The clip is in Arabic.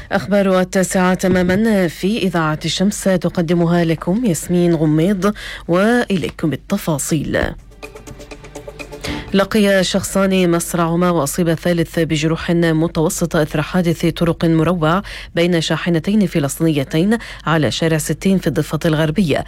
أخبار 9 تماما في إذاعة الشمس تقدمها لكم ياسمين غميض، وإليكم التفاصيل. لقي شخصان مصرعهما وأصيب الثالث بجروح متوسطة إثر حادث طرق مروع بين شاحنتين فلسطينيتين على شارع 60 في الضفة الغربية.